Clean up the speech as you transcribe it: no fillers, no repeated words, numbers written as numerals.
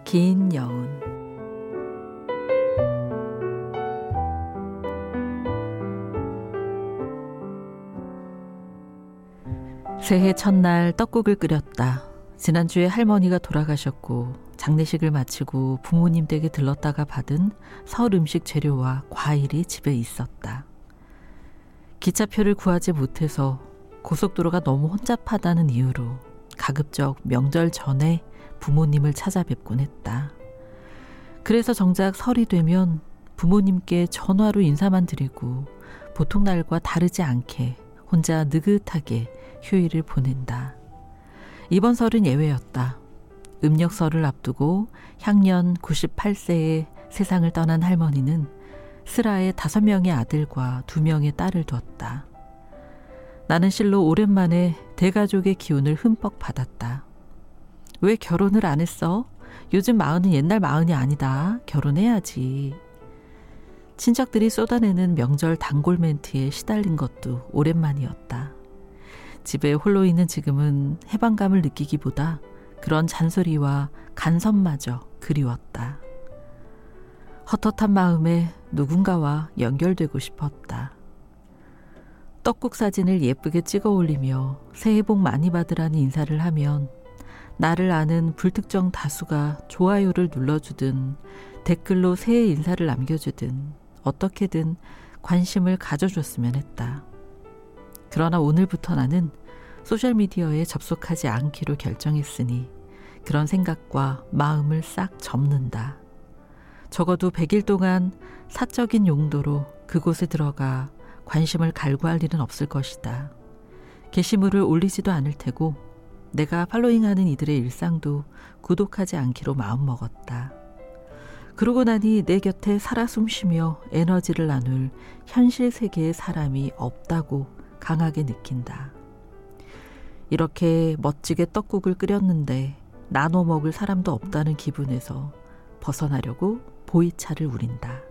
긴 여운. 새해 첫날 떡국을 끓였다. 지난주에 할머니가 돌아가셨고 장례식을 마치고 부모님 댁에 들렀다가 받은 설 음식 재료와 과일이 집에 있었다. 기차표를 구하지 못해서 고속도로가 너무 혼잡하다는 이유로 가급적 명절 전에 부모님을 찾아뵙곤 했다. 그래서 정작 설이 되면 부모님께 전화로 인사만 드리고 보통 날과 다르지 않게 혼자 느긋하게 휴일을 보낸다. 이번 설은 예외였다. 음력설을 앞두고 향년 98세에 세상을 떠난 할머니는 슬하에 5명의 아들과 2명의 딸을 뒀다. 나는 실로 오랜만에 대가족의 기운을 흠뻑 받았다. 왜 결혼을 안 했어? 요즘 마흔은 옛날 마흔이 아니다. 결혼해야지. 친척들이 쏟아내는 명절 단골 멘트에 시달린 것도 오랜만이었다. 집에 홀로 있는 지금은 해방감을 느끼기보다 그런 잔소리와 간섭마저 그리웠다. 헛헛한 마음에 누군가와 연결되고 싶었다. 떡국 사진을 예쁘게 찍어 올리며 새해 복 많이 받으라는 인사를 하면 나를 아는 불특정 다수가 좋아요를 눌러주든 댓글로 새해 인사를 남겨주든 어떻게든 관심을 가져줬으면 했다. 그러나 오늘부터 나는 소셜미디어에 접속하지 않기로 결정했으니 그런 생각과 마음을 싹 접는다. 적어도 100일 동안 사적인 용도로 그곳에 들어가 관심을 갈구할 일은 없을 것이다. 게시물을 올리지도 않을 테고 내가 팔로잉하는 이들의 일상도 구독하지 않기로 마음먹었다. 그러고 나니 내 곁에 살아 숨쉬며 에너지를 나눌 현실 세계의 사람이 없다고 강하게 느낀다. 이렇게 멋지게 떡국을 끓였는데 나눠 먹을 사람도 없다는 기분에서 벗어나려고 보이차를 우린다.